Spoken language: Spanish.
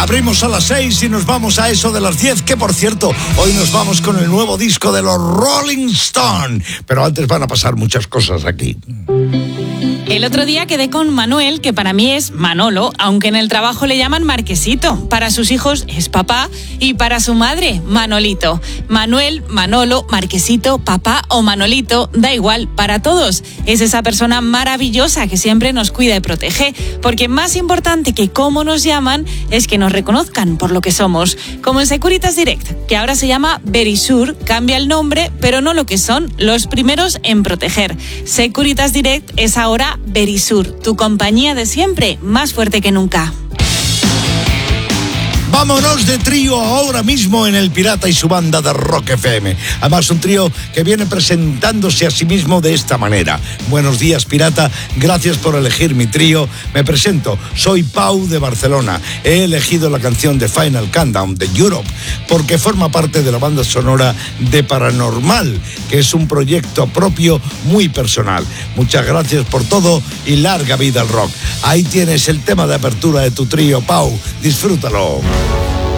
Abrimos a las 6 y nos vamos a eso de las 10, que por cierto, hoy nos vamos con el nuevo disco de los Rolling Stones. Pero antes van a pasar muchas cosas aquí. El otro día quedé con Manuel, que para mí es Manolo, aunque en el trabajo le llaman Marquesito. Para sus hijos es papá y para su madre, Manolito. Manuel, Manolo, Marquesito, papá o Manolito, da igual, para todos. Es esa persona maravillosa que siempre nos cuida y protege, porque más importante que cómo nos llaman es que nos reconozcan por lo que somos. Como en Securitas Direct, que ahora se llama Verisure, cambia el nombre, pero no lo que son, los primeros en proteger. Securitas Direct es ahora Verisure, tu compañía de siempre, más fuerte que nunca. Vámonos de trío ahora mismo en El Pirata y su banda de Rock FM. Además, un trío que viene presentándose a sí mismo de esta manera. Buenos días, Pirata. Gracias por elegir mi trío. Me presento. Soy Pau de Barcelona. He elegido la canción de Final Countdown de Europe porque forma parte de la banda sonora de Paranormal, que es un proyecto propio muy personal. Muchas gracias por todo y larga vida al rock. Ahí tienes el tema de apertura de tu trío, Pau. Disfrútalo.